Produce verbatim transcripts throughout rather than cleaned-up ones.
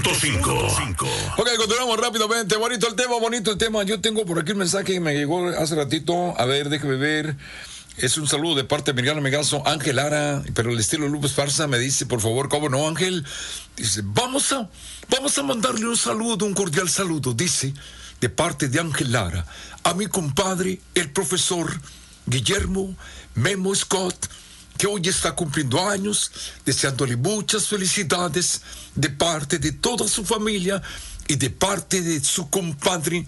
punto cinco. Ok, continuamos rápidamente. Bonito el tema, bonito el tema. Yo tengo por aquí un mensaje que me llegó hace ratito. A ver, déjeme ver. Es un saludo de parte de mi gran amigazo Ángel Lara, pero el estilo Lupe Esparza me dice, por favor, ¿cómo no, Ángel? Dice, vamos a, vamos a mandarle un saludo, un cordial saludo, dice, de parte de Ángel Lara, a mi compadre, el profesor Guillermo Memo Scott, que hoy está cumpliendo años, deseándole muchas felicidades de parte de toda su familia y de parte de su compadre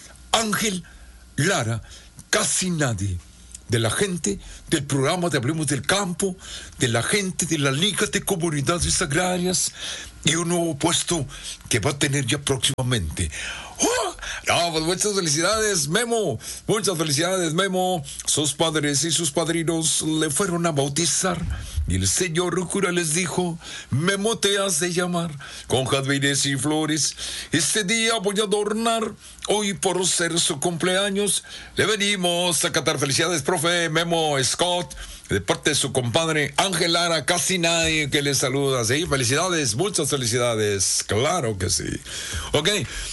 Ángel Lara. Casi nadie de la gente del programa de Hablemos del Campo, de la gente de la Liga de Comunidades Agrarias y un nuevo puesto que va a tener ya próximamente. ¡Oh! No, pues muchas felicidades, Memo. Muchas felicidades, Memo. Sus padres y sus padrinos le fueron a bautizar y el señor cura les dijo, Memo te has de llamar con jazmines y flores. Este día voy a adornar, hoy por ser su cumpleaños. Le venimos a cantar felicidades, profe Memo Scott, de parte de su compadre Ángel Lara. Casi nadie que le saluda. Sí, felicidades, muchas felicidades. Claro que sí. Ok.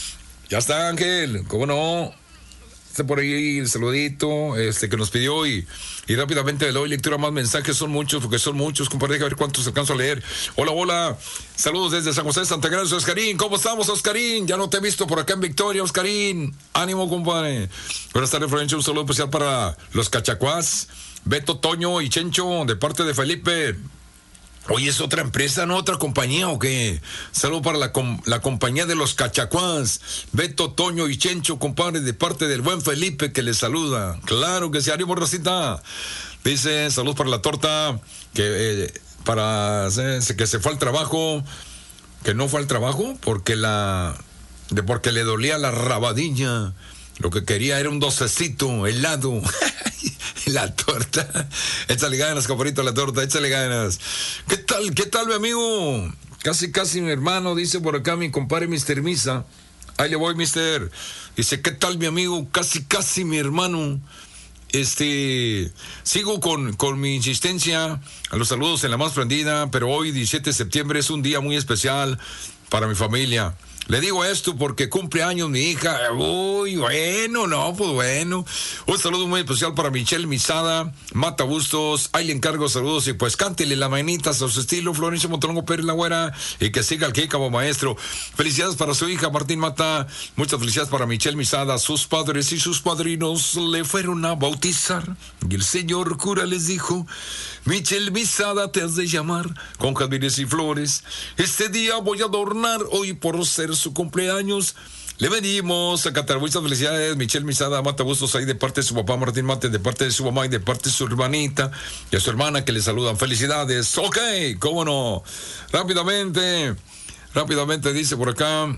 Ya está, Ángel, ¿cómo no? Está por ahí el saludito este, que nos pidió y, y rápidamente le doy lectura a más mensajes. Son muchos, porque son muchos, compadre, a ver cuántos alcanzo a leer. Hola, hola, saludos desde San José, Santa Cruz, Oscarín. ¿Cómo estamos, Oscarín? Ya no te he visto por acá en Victoria, Oscarín. Ánimo, compadre. Buenas tardes, Florencio, un saludo especial para los Cachacuás, Beto, Toño y Chencho, de parte de Felipe. Oye, ¿es otra empresa, no otra compañía o qué? Saludo para la, com- la compañía de los Cachacuás, Beto, Toño y Chencho, compadre, de parte del buen Felipe que les saluda. Claro que sí, ánimo, Rosita. Dice, saludos para la torta, que eh, para eh, que se fue al trabajo, que no fue al trabajo porque la de porque le dolía la rabadilla. Lo que quería era un docecito, helado. La torta. Échale ganas, compadrito, la torta, échale ganas. ¿Qué tal, qué tal, mi amigo? Casi, casi mi hermano, dice por acá mi compadre mister Misa. Ahí le voy, mister. Dice, ¿qué tal, mi amigo? Casi, casi mi hermano. Este, sigo con, con mi insistencia a los saludos en la más prendida, pero hoy, diecisiete de septiembre, es un día muy especial para mi familia. Le digo esto porque cumple años mi hija. Uy, bueno, no, pues bueno. Un saludo muy especial para Michelle Misada, Mata Bustos. Ahí le encargo saludos y pues cántele la manita a su estilo, Florencio Montalongo Pérez La Güera, y que siga el que como maestro. Felicidades para su hija Martín Mata. Muchas felicidades para Michelle Misada. Sus padres y sus padrinos le fueron a bautizar y el señor cura les dijo, Michelle Misada te has de llamar con jazmines y flores. Este día voy a adornar, hoy por ser su cumpleaños. Le venimos a cantar muchas felicidades, Michelle Misada, Mata Bustos, ahí de parte de su papá Martín Mate, de parte de su mamá y de parte de su hermanita y a su hermana que le saludan. Felicidades. Ok, cómo no. Rápidamente, rápidamente dice por acá,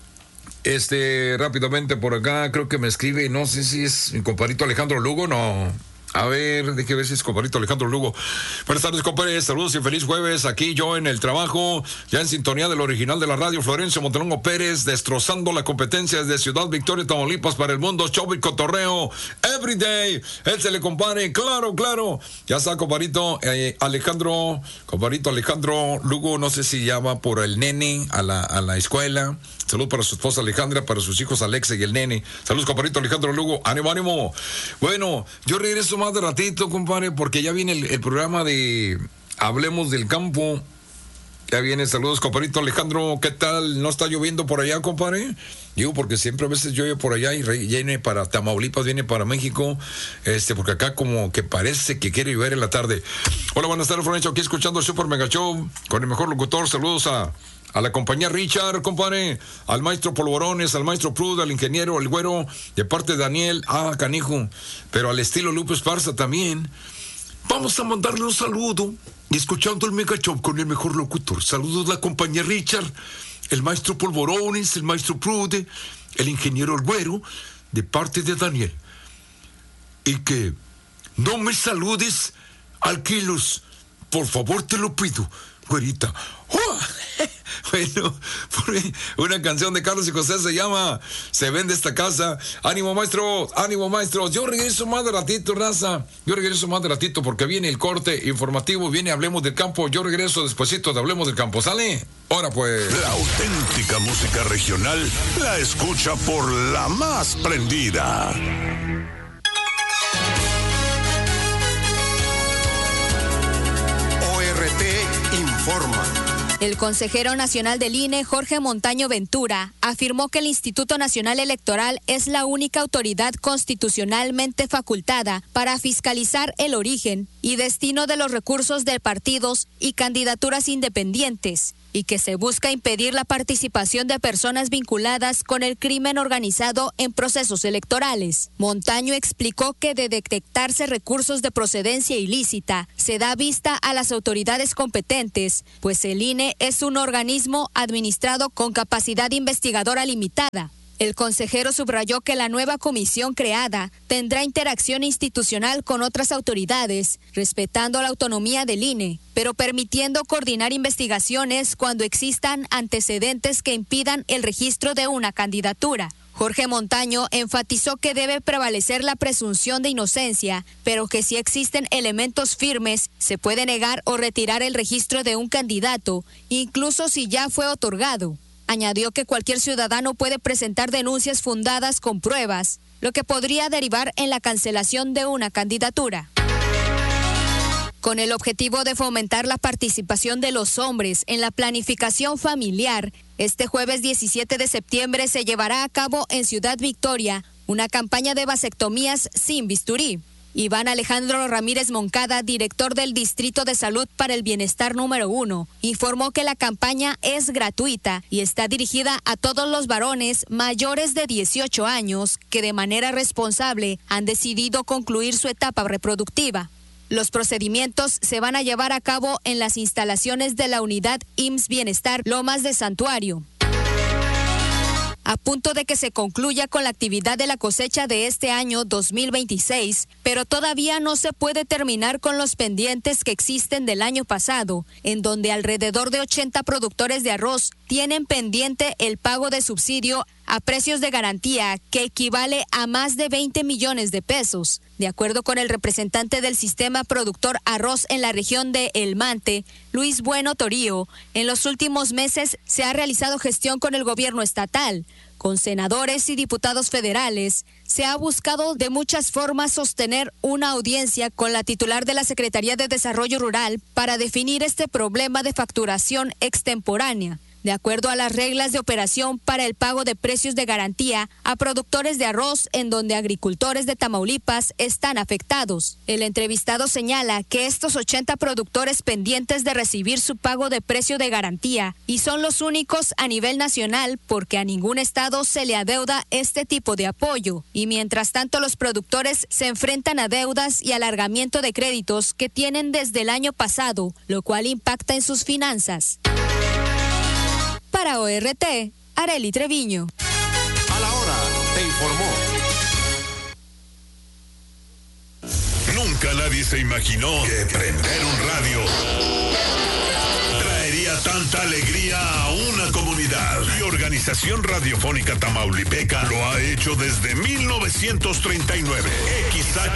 este, rápidamente por acá, creo que me escribe, no sé si es mi compadrito Alejandro Lugo, no. A ver, déjeme ver si es compadrito Alejandro Lugo. Buenas tardes, compadre. Saludos y feliz jueves. Aquí yo en el trabajo, ya en sintonía del original de la radio, Florencio Montalongo Pérez, destrozando la competencia desde Ciudad Victoria, Tamaulipas, para el mundo. Show y cotorreo. Everyday. Él se le compare. Claro, claro. Ya está, compadrito eh, Alejandro. Compadrito Alejandro Lugo, no sé si llama por el nene a la, a la escuela. Saludos para su esposa Alejandra, para sus hijos Alexa y el nene. Saludos, compadrito Alejandro Lugo. Ánimo, ánimo. Bueno, yo regreso más de ratito, compadre, porque ya viene el, el programa de Hablemos del Campo. Ya viene, saludos, compadrito Alejandro. ¿Qué tal? ¿No está lloviendo por allá, compadre? Digo, porque siempre a veces llueve por allá y viene para Tamaulipas, viene para México. Este, porque acá como que parece que quiere llover en la tarde. Hola, buenas tardes, Florencio. Aquí escuchando el Super Mega Show con el mejor locutor. Saludos a... a la compañía Richard, compadre, al maestro Polvorones, al maestro Prud, al ingeniero, el güero, de parte de Daniel, ah, canijo, pero al estilo Lupe Esparza también. Vamos a mandarle un saludo, y escuchando el Mega Show con el mejor locutor. Saludos a la compañía Richard, el maestro Polvorones, el maestro Prud, el ingeniero, el güero, de parte de Daniel. Y que no me saludes al Kilos, por favor te lo pido, güerita. ¡Oh! Bueno, una canción de Carlos y José se llama Se Vende Esta Casa. Ánimo, maestro, ánimo, maestros. Yo regreso más de ratito, raza. Yo regreso más de ratito porque viene el corte informativo, viene Hablemos del Campo. Yo regreso despuesito de Hablemos del Campo. ¿Sale? Ahora pues. La auténtica música regional la escucha por la más prendida. O R T informa. El consejero nacional del I N E, Jorge Montaño Ventura, afirmó que el Instituto Nacional Electoral es la única autoridad constitucionalmente facultada para fiscalizar el origen y destino de los recursos de partidos y candidaturas independientes, y que se busca impedir la participación de personas vinculadas con el crimen organizado en procesos electorales. Montaño explicó que de detectarse recursos de procedencia ilícita, se da vista a las autoridades competentes, pues el I N E es un organismo administrado con capacidad investigadora limitada. El consejero subrayó que la nueva comisión creada tendrá interacción institucional con otras autoridades, respetando la autonomía del I N E, pero permitiendo coordinar investigaciones cuando existan antecedentes que impidan el registro de una candidatura. Jorge Montaño enfatizó que debe prevalecer la presunción de inocencia, pero que si existen elementos firmes, se puede negar o retirar el registro de un candidato, incluso si ya fue otorgado. Añadió que cualquier ciudadano puede presentar denuncias fundadas con pruebas, lo que podría derivar en la cancelación de una candidatura. Con el objetivo de fomentar la participación de los hombres en la planificación familiar, este jueves diecisiete de septiembre se llevará a cabo en Ciudad Victoria una campaña de vasectomías sin bisturí. Iván Alejandro Ramírez Moncada, director del Distrito de Salud para el Bienestar número uno, informó que la campaña es gratuita y está dirigida a todos los varones mayores de dieciocho años que de manera responsable han decidido concluir su etapa reproductiva. Los procedimientos se van a llevar a cabo en las instalaciones de la unidad I M S S Bienestar Lomas de Santuario. A punto de que se concluya con la actividad de la cosecha de este año dos mil veintiséis, pero todavía no se puede terminar con los pendientes que existen del año pasado, en donde alrededor de ochenta productores de arroz tienen pendiente el pago de subsidio a precios de garantía que equivale a más de veinte millones de pesos. De acuerdo con el representante del sistema productor arroz en la región de El Mante, Luis Bueno Torío, en los últimos meses se ha realizado gestión con el gobierno estatal, con senadores y diputados federales. Se ha buscado de muchas formas sostener una audiencia con la titular de la Secretaría de Desarrollo Rural para definir este problema de facturación extemporánea. De acuerdo a las reglas de operación para el pago de precios de garantía a productores de arroz, en donde agricultores de Tamaulipas están afectados. El entrevistado señala que estos ochenta productores pendientes de recibir su pago de precio de garantía y son los únicos a nivel nacional porque a ningún estado se le adeuda este tipo de apoyo. Y mientras tanto los productores se enfrentan a deudas y alargamiento de créditos que tienen desde el año pasado, lo cual impacta en sus finanzas. Para O R T, Arely Treviño. A la hora, te informó. Nunca nadie se imaginó que prender un radio traería tanta alegría a una comunidad. Y Organización Radiofónica Tamaulipeca lo ha hecho desde mil novecientos treinta y nueve. X H